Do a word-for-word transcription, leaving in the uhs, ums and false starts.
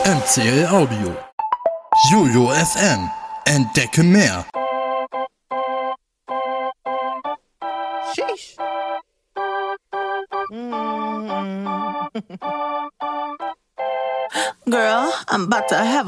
M C L Audio. Jojo F M. Entdecke mehr. Sheesh. Mm. Girl, I'm about to have